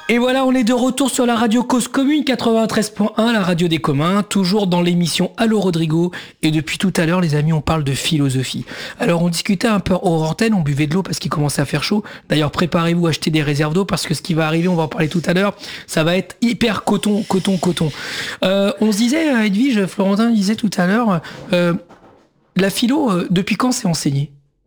Et voilà, on est de retour sur la radio Cause Commune 93.1, la radio des communs, toujours dans l'émission Allô Rodrigo. Et depuis tout à l'heure, les amis, on parle de philosophie. Alors, on discutait un peu hors antenne, on buvait de l'eau parce qu'il commençait à faire chaud. D'ailleurs, préparez-vous à acheter des réserves d'eau parce que ce qui va arriver, on va en parler tout à l'heure, ça va être hyper coton. On se disait, Edwige, Florentin disait tout à l'heure, la philo, depuis quand c'est enseigné ?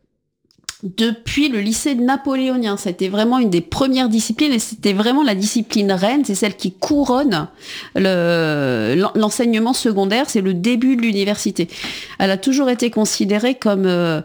Depuis le lycée napoléonien. C'était vraiment une des premières disciplines et c'était vraiment la discipline reine, c'est celle qui couronne l'enseignement secondaire, c'est le début de l'université. Elle a toujours été considérée comme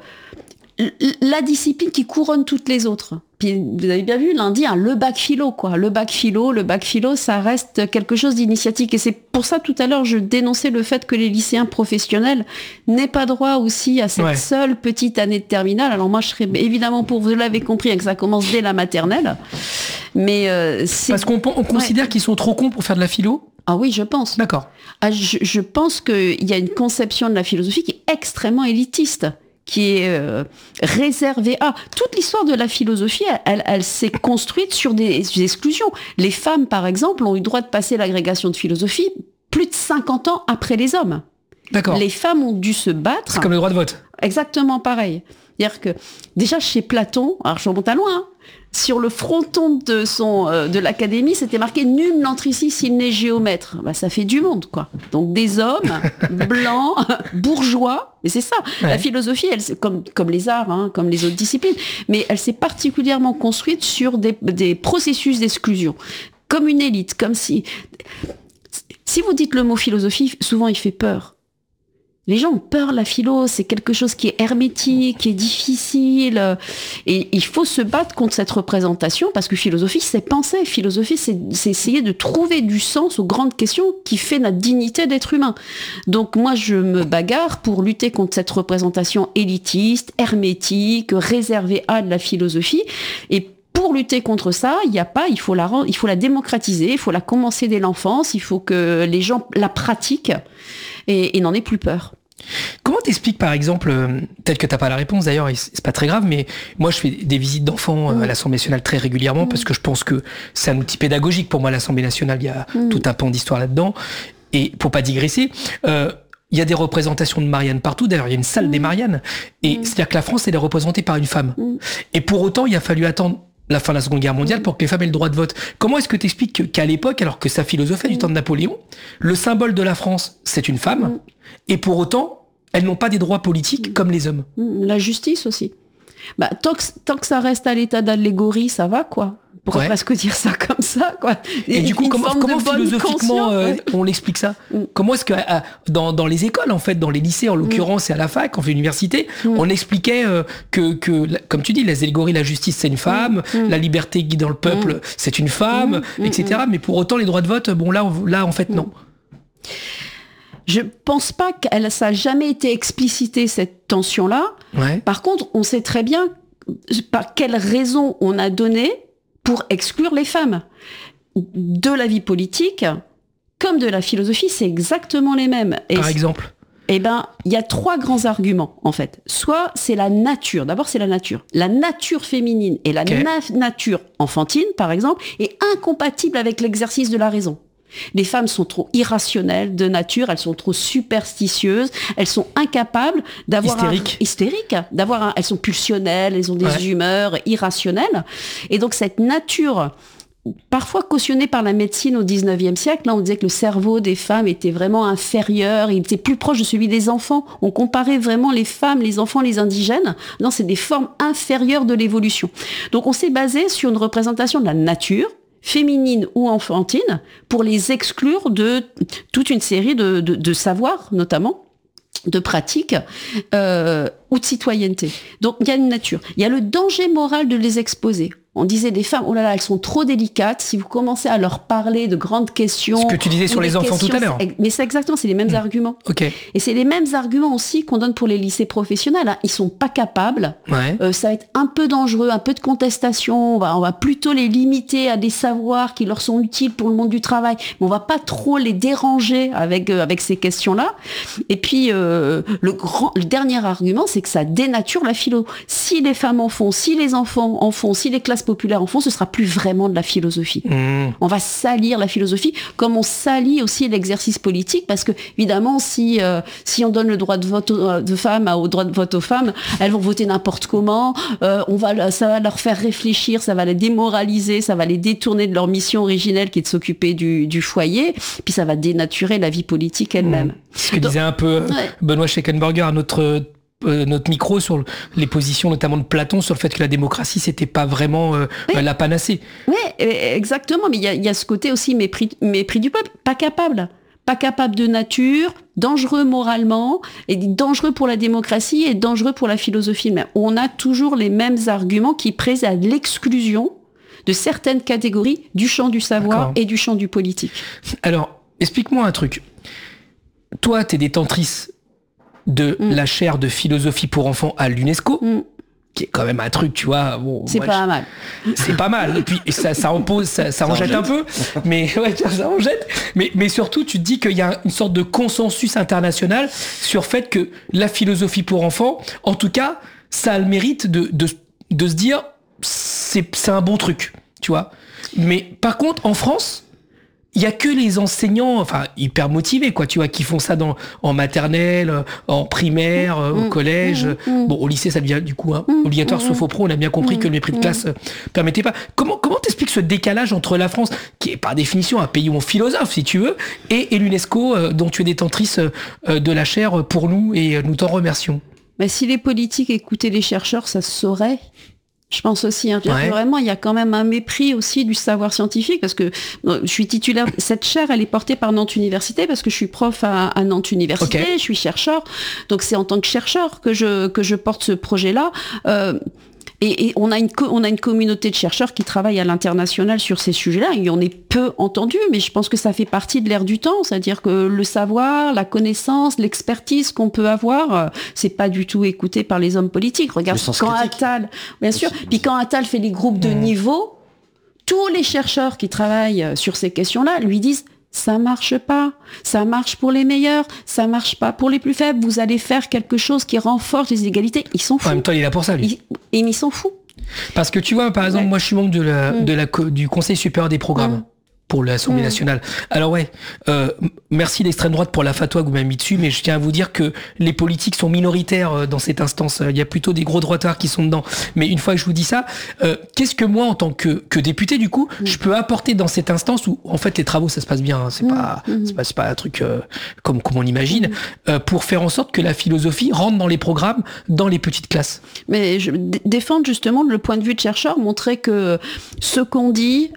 la discipline qui couronne toutes les autres. Puis vous avez bien vu lundi, le bac philo, quoi. Le bac philo, ça reste quelque chose d'initiatique. Et c'est pour ça, tout à l'heure, je dénonçais le fait que les lycéens professionnels n'aient pas droit aussi à cette seule petite année de terminale. Alors moi, je serais évidemment pour, vous l'avez compris, que ça commence dès la maternelle. Mais c'est... Parce qu'on considère qu'ils sont trop cons pour faire de la philo ? Ah oui, je pense. D'accord. Je pense qu'il y a une conception de la philosophie qui est extrêmement élitiste, qui est réservée à... Toute l'histoire de la philosophie, elle s'est construite sur des exclusions. Les femmes, par exemple, ont eu le droit de passer l'agrégation de philosophie plus de 50 ans après les hommes. D'accord. Les femmes ont dû se battre. C'est comme le droit de vote. Exactement pareil. C'est-à-dire que, déjà chez Platon, alors je remonte à loin, hein, sur le fronton de l'Académie, c'était marqué « Nul n'entre ici s'il n'est géomètre ». Bah, ça fait du monde, quoi. Donc des hommes blancs, bourgeois, mais c'est ça. Ouais. La philosophie, elle, comme les arts, hein, comme les autres disciplines, mais elle s'est particulièrement construite sur des processus d'exclusion. Comme une élite, comme si... Si vous dites le mot philosophie, souvent il fait peur. Les gens ont peur de la philo, c'est quelque chose qui est hermétique, qui est difficile. Et il faut se battre contre cette représentation parce que philosophie, c'est penser. Philosophie, c'est essayer de trouver du sens aux grandes questions qui fait notre dignité d'être humain. Donc moi, je me bagarre pour lutter contre cette représentation élitiste, hermétique, réservée à de la philosophie. Et pour lutter contre ça, il faut la démocratiser, il faut la commencer dès l'enfance, il faut que les gens la pratiquent et n'en aient plus peur. Comment t'expliques, par exemple, peut-être que t'as pas la réponse d'ailleurs, et c'est pas très grave, mais moi je fais des visites d'enfants à l'Assemblée nationale très régulièrement parce que je pense que c'est un outil pédagogique pour moi, l'Assemblée nationale, il y a tout un pan d'histoire là-dedans. Et pour pas digresser, il y a des représentations de Marianne partout. D'ailleurs, il y a une salle des Mariannes. Et c'est-à-dire que la France, elle est représentée par une femme. Et pour autant, il a fallu attendre la fin de la Seconde Guerre mondiale pour que les femmes aient le droit de vote. Comment est-ce que tu expliques qu'à l'époque, alors que ça philosophait du temps de Napoléon, le symbole de la France, c'est une femme, et pour autant, elles n'ont pas des droits politiques comme les hommes? La justice aussi. Bah, tant que ça reste à l'état d'allégorie, ça va, quoi. On pourrait presque dire ça comme ça, quoi. Et du coup, comment philosophiquement on l'explique ça? Comment est-ce que dans les écoles, en fait, dans les lycées, en l'occurrence, et à la fac, en fait, l'université, on expliquait que, comme tu dis, les allégories, la justice, c'est une femme, la liberté guidant le peuple, c'est une femme, etc. Mais pour autant, les droits de vote, bon, là, en fait, non. Je pense pas ça a jamais été explicité, cette tension-là. Par contre, on sait très bien par quelles raisons on a donné pour exclure les femmes. De la vie politique, comme de la philosophie, c'est exactement les mêmes. Par exemple? Eh ben, il y a 3 grands arguments, en fait. Soit c'est la nature. D'abord, c'est la nature. La nature féminine et la nature enfantine, par exemple, est incompatible avec l'exercice de la raison. Les femmes sont trop irrationnelles de nature, elles sont trop superstitieuses, elles sont incapables d'avoir elles sont pulsionnelles, elles ont des humeurs irrationnelles. Et donc cette nature, parfois cautionnée par la médecine au 19e siècle, là on disait que le cerveau des femmes était vraiment inférieur, il était plus proche de celui des enfants. On comparait vraiment les femmes, les enfants, les indigènes. Non, c'est des formes inférieures de l'évolution. Donc on s'est basé sur une représentation de la nature, féminine ou enfantine, pour les exclure de toute une série de savoirs, notamment, de pratiques ou de citoyenneté. Donc, il y a une nature. Il y a le danger moral de les exposer. On disait des femmes, oh là là, elles sont trop délicates. Si vous commencez à leur parler de grandes questions... Ce que tu disais sur les enfants tout à l'heure. Mais c'est exactement, c'est les mêmes arguments. Okay. Et c'est les mêmes arguments aussi qu'on donne pour les lycées professionnels. Hein. Ils sont pas capables. Ça va être un peu dangereux, un peu de contestation. On va plutôt les limiter à des savoirs qui leur sont utiles pour le monde du travail. Mais on va pas trop les déranger avec ces questions-là. Et puis, le dernier argument, c'est que ça dénature la philo. Si les femmes en font, si les enfants en font, si les classes classes populaires en font, ce sera plus vraiment de la philosophie. On va salir la philosophie, comme on salit aussi l'exercice politique, parce que évidemment, si on donne le droit de vote de femmes au droit de vote aux femmes, elles vont voter n'importe comment. Ça va leur faire réfléchir, ça va les démoraliser, ça va les détourner de leur mission originelle qui est de s'occuper du foyer, puis ça va dénaturer la vie politique elle-même. Ce que disait un peu Benoît Scheckenberger à notre micro sur les positions notamment de Platon sur le fait que la démocratie c'était pas vraiment la panacée. Oui, exactement, mais il y a ce côté aussi mépris du peuple, pas capable de nature, dangereux moralement, et dangereux pour la démocratie et dangereux pour la philosophie. Mais on a toujours les mêmes arguments qui prêtent à l'exclusion de certaines catégories du champ du savoir et du champ du politique. Alors, explique-moi un truc. Toi, t'es détentrice de la chaire de philosophie pour enfants à l'UNESCO, qui est quand même un truc, tu vois. Bon, c'est pas mal. C'est pas mal. Et puis ça en jette un peu. Mais ouais, ça en jette. Mais surtout, tu te dis qu'il y a une sorte de consensus international sur le fait que la philosophie pour enfants, en tout cas, ça a le mérite de se dire c'est un bon truc, tu vois. Mais par contre, en France, il y a que les enseignants, enfin hyper motivés, quoi, tu vois, qui font ça en maternelle, en primaire, au collège. Bon, au lycée, ça devient du coup obligatoire, sauf au pro. On a bien compris que le mépris de classe permettait pas. Comment t'expliques ce décalage entre la France, qui est par définition un pays où on philosophe, si tu veux, et l'UNESCO, dont tu es détentrice de la chaire pour nous, et nous t'en remercions. Mais si les politiques écoutaient les chercheurs, ça se saurait. Je pense aussi, vraiment, il y a quand même un mépris aussi du savoir scientifique, parce que je suis titulaire. Cette chaire, elle est portée par Nantes Université, parce que je suis prof à Nantes Université, je suis chercheur. Donc c'est en tant que chercheur que je porte ce projet-là. Et on a une communauté de chercheurs qui travaillent à l'international sur ces sujets-là. Il y en est peu entendu, mais je pense que ça fait partie de l'ère du temps. C'est-à-dire que le savoir, la connaissance, l'expertise qu'on peut avoir, c'est pas du tout écouté par les hommes politiques. Regarde, quand Attal, bien sûr, puis quand Attal fait les groupes de niveau, tous les chercheurs qui travaillent sur ces questions-là lui disent: ça marche pas, ça marche pour les meilleurs, ça marche pas pour les plus faibles, vous allez faire quelque chose qui renforce les égalités. Ils sont fous. En même temps, il est là pour ça, lui. Ils sont fous. Parce que tu vois, par exemple, moi je suis membre du Conseil supérieur des programmes pour l'Assemblée nationale. Alors merci l'extrême droite pour la fatwa que vous m'avez mis dessus, mais je tiens à vous dire que les politiques sont minoritaires dans cette instance. Il y a plutôt des gros droitards qui sont dedans. Mais une fois que je vous dis ça, qu'est-ce que moi, en tant que député, du coup, je peux apporter dans cette instance où, en fait, les travaux, ça se passe bien. Hein, c'est pas un truc comme on imagine, pour faire en sorte que la philosophie rentre dans les programmes, dans les petites classes. Mais je défendre justement le point de vue de chercheur, montrer que ce qu'on dit,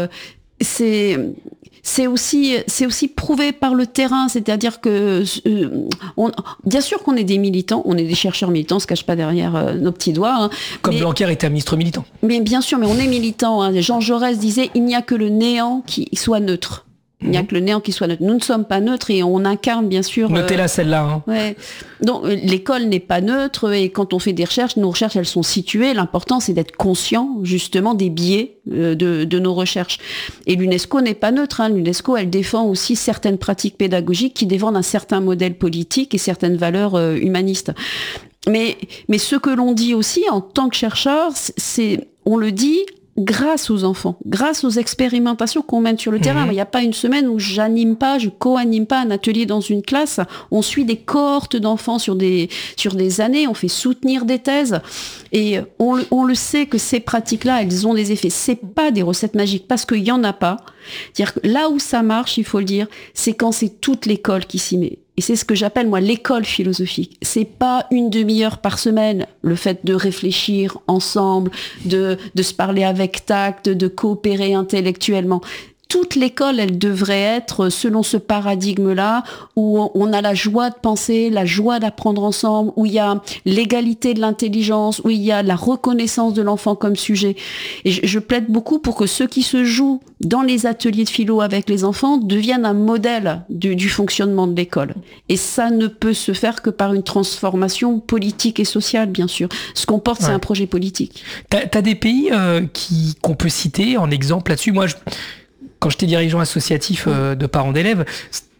c'est aussi prouvé par le terrain, c'est-à-dire que bien sûr qu'on est des militants, on est des chercheurs militants, on se cache pas derrière nos petits doigts. Comme Blanquer était un ministre militant. Mais bien sûr, mais on est militants. Jean Jaurès disait: il n'y a que le néant qui soit neutre. Il n'y a que le néant qui soit neutre. Nous ne sommes pas neutres et on incarne bien sûr... Notez-la celle-là. Ouais. Donc l'école n'est pas neutre et quand on fait des recherches, nos recherches elles sont situées. L'important c'est d'être conscient justement des biais de nos recherches. Et l'UNESCO n'est pas neutre. L'UNESCO elle défend aussi certaines pratiques pédagogiques qui défendent un certain modèle politique et certaines valeurs humanistes. Mais ce que l'on dit aussi en tant que chercheur, on le dit grâce aux enfants, grâce aux expérimentations qu'on mène sur le terrain. Il n'y a pas une semaine où je co-anime pas un atelier dans une classe. On suit des cohortes d'enfants sur des années, on fait soutenir des thèses. Et on le sait que ces pratiques-là, elles ont des effets. C'est pas des recettes magiques, parce qu'il y en a pas. C'est-à-dire que là où ça marche, il faut le dire, c'est quand c'est toute l'école qui s'y met. Et c'est ce que j'appelle, moi, l'école philosophique. C'est pas une demi-heure par semaine, le fait de réfléchir ensemble, de se parler avec tact, de coopérer intellectuellement. Toute l'école, elle devrait être selon ce paradigme-là, où on a la joie de penser, la joie d'apprendre ensemble, où il y a l'égalité de l'intelligence, où il y a la reconnaissance de l'enfant comme sujet. Et je plaide beaucoup pour que ce qui se joue dans les ateliers de philo avec les enfants devienne un modèle du fonctionnement de l'école. Et ça ne peut se faire que par une transformation politique et sociale, bien sûr. Ce qu'on porte, c'est un projet politique. T'as des pays qu'on peut citer en exemple là-dessus. Moi, quand j'étais dirigeant associatif de parents d'élèves,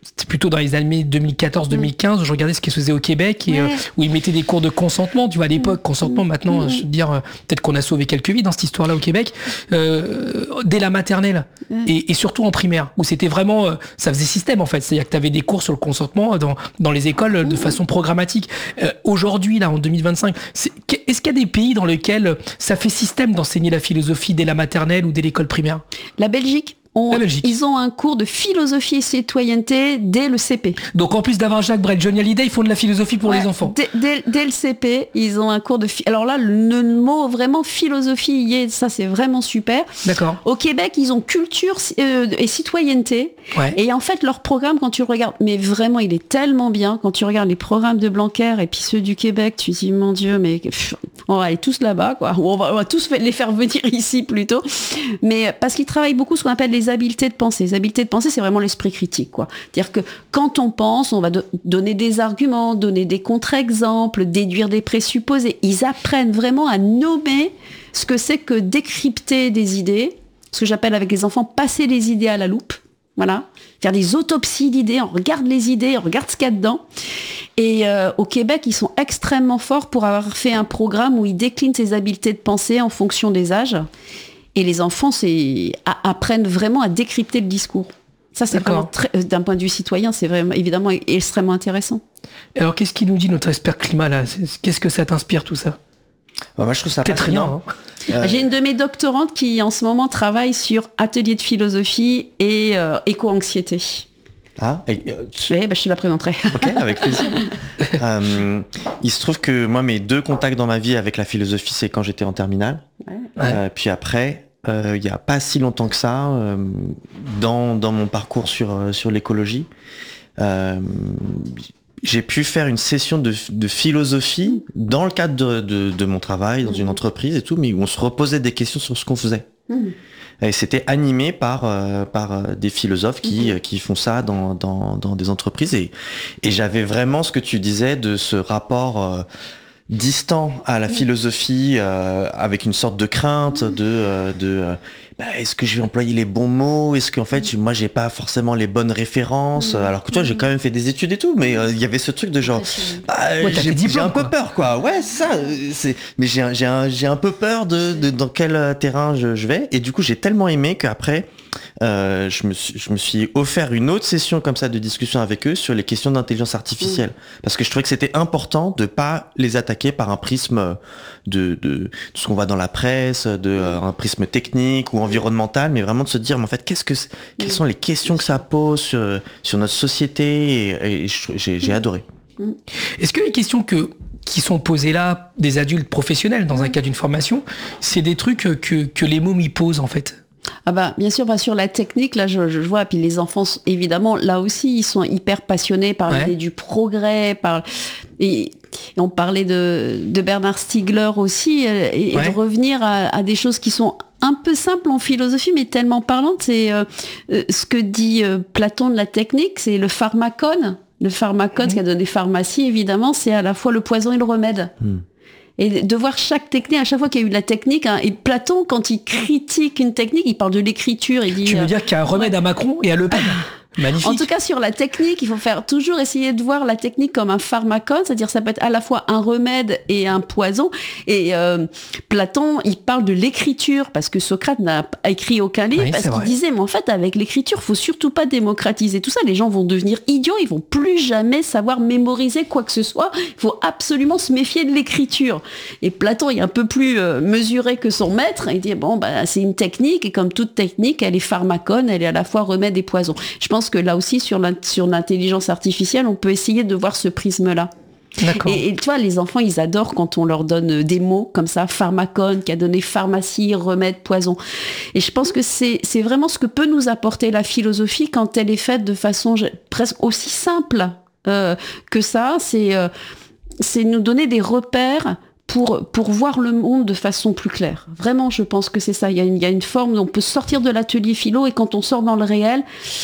c'était plutôt dans les années 2014-2015, je regardais ce qui se faisait au Québec et où ils mettaient des cours de consentement. Tu vois, à l'époque, consentement, maintenant, je veux dire, peut-être qu'on a sauvé quelques vies dans cette histoire-là au Québec, dès la maternelle et surtout en primaire, où c'était vraiment, ça faisait système en fait. C'est-à-dire que tu avais des cours sur le consentement dans les écoles de façon programmatique. Aujourd'hui, là, en 2025, est-ce qu'il y a des pays dans lesquels ça fait système d'enseigner la philosophie dès la maternelle ou dès l'école primaire? La Belgique. Ils ont un cours de philosophie et citoyenneté dès le CP. Donc en plus d'avoir Jacques Brel, Johnny Hallyday, ils font de la philosophie pour les enfants. Dès le CP, ils ont un cours de... Alors là, le mot vraiment philosophie y est, ça c'est vraiment super. D'accord. Au Québec, ils ont culture et citoyenneté. Ouais. Et en fait, leur programme, quand tu regardes, mais vraiment, il est tellement bien. Quand tu regardes les programmes de Blanquer et puis ceux du Québec, tu te dis, mon Dieu, mais on va aller tous là-bas, quoi. Ou on va tous les faire venir ici plutôt. Mais parce qu'ils travaillent beaucoup ce qu'on appelle les habiletés de pensée. Les habiletés de pensée, c'est vraiment l'esprit critique, quoi. C'est-à-dire que quand on pense, on va donner des arguments, donner des contre-exemples, déduire des présupposés. Ils apprennent vraiment à nommer ce que c'est que décrypter des idées, ce que j'appelle avec les enfants passer les idées à la loupe. Voilà, faire des autopsies d'idées, on regarde les idées, on regarde ce qu'il y a dedans. Et au Québec, ils sont extrêmement forts pour avoir fait un programme où ils déclinent ces habiletés de pensée en fonction des âges. Et les enfants apprennent vraiment à décrypter le discours. Ça, c'est vraiment d'un point de vue citoyen, c'est vraiment évidemment extrêmement intéressant. Alors, qu'est-ce qui nous dit notre expert climat là? Qu'est-ce que ça t'inspire tout ça? Moi, je trouve ça passionnant. J'ai une de mes doctorantes qui, en ce moment, travaille sur atelier de philosophie et éco-anxiété. Ah, je te la présenterai. Ok, avec plaisir. Il se trouve que moi, mes 2 contacts dans ma vie avec la philosophie, c'est quand j'étais en terminale. Ouais. Puis après, il n'y a pas si longtemps que ça, dans mon parcours sur l'écologie, j'ai pu faire une session de philosophie dans le cadre de mon travail, dans une entreprise et tout, mais où on se reposait des questions sur ce qu'on faisait. Et c'était animé par des philosophes qui font ça dans des entreprises. Et j'avais vraiment ce que tu disais de ce rapport distant à la philosophie, avec une sorte de crainte est-ce que je vais employer les bons mots? Est-ce qu'en fait, moi, j'ai pas forcément les bonnes références? Alors que toi, j'ai quand même fait des études et tout, mais il y avait ce truc de genre, j'ai un peu peur, quoi. Ouais, c'est ça. Mais j'ai un peu peur de dans quel terrain je vais. Et du coup, j'ai tellement aimé qu'après, je me suis offert une autre session comme ça de discussion avec eux sur les questions d'intelligence artificielle. Parce que je trouvais que c'était important de pas les attaquer par un prisme de ce qu'on voit dans la presse, un prisme technique ou environnemental, mais vraiment de se dire, mais en fait, quelles sont les questions que ça pose sur notre société, et j'ai adoré. Est-ce que les questions qui sont posées là, des adultes professionnels dans un cas d'une formation, c'est des trucs que les mômes y posent en fait? Ah bah, bien sûr, sur la technique, là, je vois, puis les enfants, évidemment, là aussi, ils sont hyper passionnés par l'idée du progrès, et on parlait de Bernard Stiegler aussi, et de revenir à des choses qui sont un peu simples en philosophie, mais tellement parlantes. C'est ce que dit Platon de la technique, c'est le pharmacone. Le pharmacone, ce qui a donné pharmacie, évidemment, c'est à la fois le poison et le remède. Et de voir chaque technique, à chaque fois qu'il y a eu de la technique, et Platon, quand il critique une technique, il parle de l'écriture, il dit... Tu veux dire qu'il y a un remède à Macron et à Le Pen? Magnifique. En tout cas, sur la technique, il faut toujours essayer de voir la technique comme un pharmacone, c'est-à-dire ça peut être à la fois un remède et un poison. Et Platon, il parle de l'écriture, parce que Socrate n'a écrit aucun livre, parce qu'il disait, mais en fait, avec l'écriture, faut surtout pas démocratiser tout ça. Les gens vont devenir idiots, ils vont plus jamais savoir mémoriser quoi que ce soit. Il faut absolument se méfier de l'écriture. Et Platon est un peu plus mesuré que son maître. Il dit, c'est une technique, et comme toute technique, elle est pharmacone, elle est à la fois remède et poison. Je pense que là aussi, sur l'intelligence artificielle, on peut essayer de voir ce prisme-là. D'accord. Et tu vois, les enfants, ils adorent quand on leur donne des mots comme ça, pharmacone, qui a donné pharmacie, remède, poison. Et je pense que c'est vraiment ce que peut nous apporter la philosophie quand elle est faite de façon presque aussi simple que ça. C'est nous donner des repères pour voir le monde de façon plus claire. Vraiment, je pense que c'est ça. Il y a une forme, on peut sortir de l'atelier philo, et quand on sort dans le réel,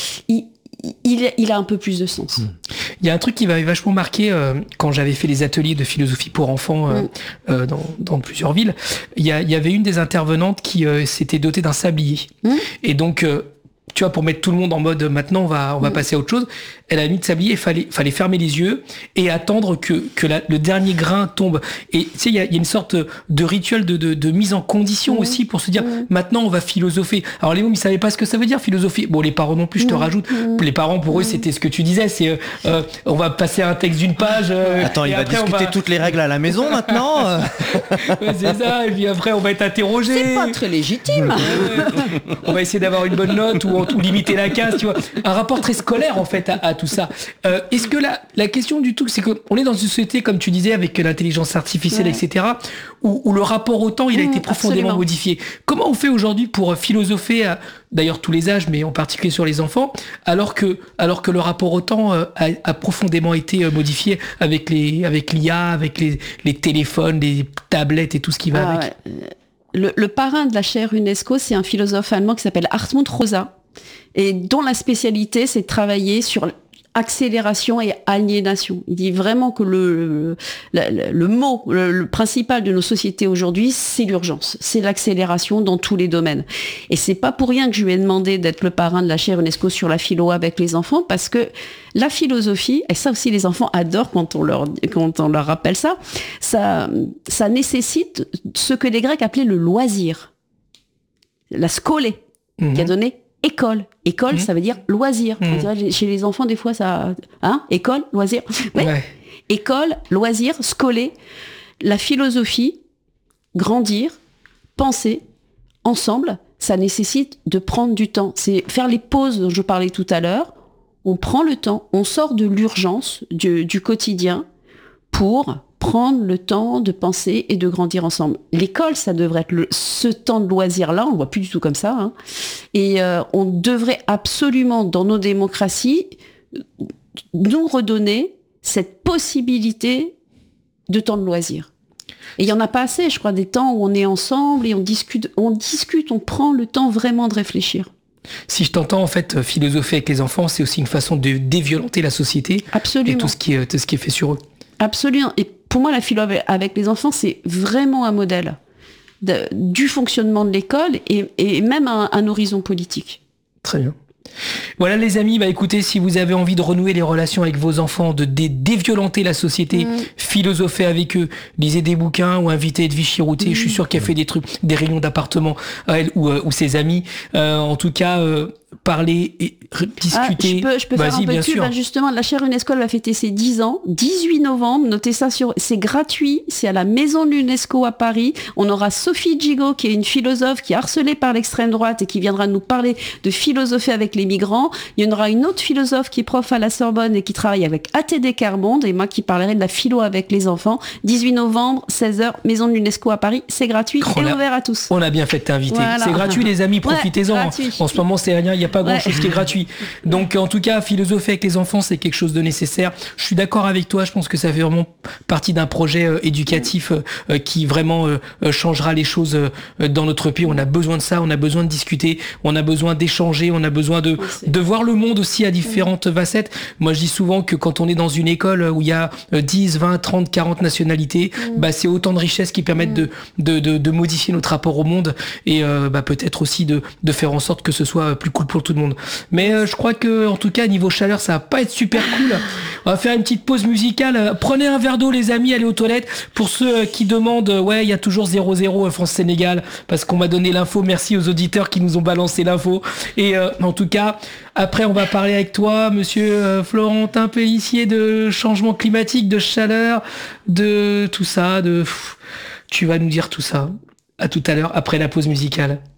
il a un peu plus de sens. Il y a un truc qui m'avait vachement marqué quand j'avais fait les ateliers de philosophie pour enfants dans plusieurs villes. Il y avait une des intervenantes qui s'était dotée d'un sablier. Et donc, tu vois, pour mettre tout le monde en mode maintenant on va passer à autre chose, elle a mis de sablier, il fallait fermer les yeux et attendre que le dernier grain tombe. Et tu sais, il y a une sorte de rituel de mise en condition aussi pour se dire maintenant on va philosopher. Alors les mômes, ils savaient pas ce que ça veut dire philosopher. Bon, les parents non plus, je te rajoute. Les parents, pour eux, c'était ce que tu disais, c'est on va passer un texte d'une page. Attends, il va discuter toutes les règles à la maison maintenant. Ouais, c'est ça. Et puis après, on va être interrogé. C'est pas très légitime. On va essayer d'avoir une bonne note ou limiter la casse, tu vois. Un rapport très scolaire en fait à tout ça. Est-ce que la question du tout, c'est qu'on est dans une société, comme tu disais, avec l'intelligence artificielle, etc., où le rapport au temps, il a été profondément modifié. Comment on fait aujourd'hui pour philosopher, d'ailleurs tous les âges, mais en particulier sur les enfants, alors que le rapport au temps a profondément été modifié avec l'IA, avec les téléphones, les tablettes et tout ce qui va avec. Ouais. Le parrain de la chaire UNESCO, c'est un philosophe allemand qui s'appelle Hartmut Rosa, et dont la spécialité, c'est de travailler sur accélération et aliénation. Il dit vraiment que le mot, le principal de nos sociétés aujourd'hui, c'est l'urgence, c'est l'accélération dans tous les domaines. Et c'est pas pour rien que je lui ai demandé d'être le parrain de la chaire UNESCO sur la philo avec les enfants, parce que la philosophie, et ça aussi les enfants adorent quand on leur rappelle ça nécessite ce que les Grecs appelaient le loisir, la skolé, qui a donné école. École, ça veut dire loisir. Chez les enfants, des fois, ça... École, loisir. Oui. Ouais. École, loisir, scoler. La philosophie, grandir, penser, ensemble, ça nécessite de prendre du temps. C'est faire les pauses dont je parlais tout à l'heure. On prend le temps, on sort de l'urgence du quotidien pour prendre le temps de penser et de grandir ensemble. L'école, ça devrait être ce temps de loisir-là, on le voit plus du tout comme ça, et on devrait absolument, dans nos démocraties, nous redonner cette possibilité de temps de loisir. Et il n'y en a pas assez, je crois, des temps où on est ensemble et on discute, on prend le temps vraiment de réfléchir. Si je t'entends en fait philosopher avec les enfants, c'est aussi une façon de déviolenter la société. Absolument. Et tout ce qui est fait sur eux. Absolument. Et pour moi, la philo avec les enfants, c'est vraiment un modèle du fonctionnement de l'école et même un horizon politique. Très bien. Voilà les amis, écoutez, si vous avez envie de renouer les relations avec vos enfants, de déviolenter la société, philosopher avec eux, lisez des bouquins ou invitez Edwige Chirouté, je suis sûr qu'elle fait des trucs, des réunions d'appartement à elle ou ses amis. En tout cas, parler et discuter. Je peux faire un peu de pub, justement, la chaire UNESCO va fêter ses 10 ans, 18 novembre, notez ça c'est gratuit, c'est à la maison de l'UNESCO à Paris. On aura Sophie Gigot, qui est une philosophe qui est harcelée par l'extrême droite et qui viendra nous parler de philosophie avec les migrants. Il y en aura une autre philosophe qui est prof à la Sorbonne et qui travaille avec ATD Carmonde, et moi qui parlerai de la philo avec les enfants. 18 novembre, 16h, maison de l'UNESCO à Paris, c'est gratuit et ouvert à tous. On a bien fait de t'inviter. Voilà. C'est gratuit les amis, profitez-en. En ce moment c'est rien, il n'y a pas grand-chose qui est gratuit. Donc en tout cas, philosopher avec les enfants, c'est quelque chose de nécessaire. Je suis d'accord avec toi, je pense que ça fait vraiment partie d'un projet éducatif qui vraiment changera les choses dans notre pays. On a besoin de ça, on a besoin de discuter, on a besoin d'échanger, on a besoin de voir le monde aussi à différentes facettes. Moi je dis souvent que quand on est dans une école où il y a 10, 20, 30, 40 nationalités, c'est autant de richesses qui permettent de modifier notre rapport au monde et peut-être aussi de faire en sorte que ce soit plus cool pour tout le monde. Mais je crois que en tout cas niveau chaleur ça va pas être super cool. On va faire une petite pause musicale. Prenez un verre d'eau les amis, allez aux toilettes. Pour ceux qui demandent, il y a toujours 0-0 France-Sénégal parce qu'on m'a donné l'info. Merci aux auditeurs qui nous ont balancé l'info. Et en tout cas, après on va parler avec toi, monsieur Florentin Pellissier, de changement climatique, de chaleur, de tout ça, tu vas nous dire tout ça. À tout à l'heure après la pause musicale.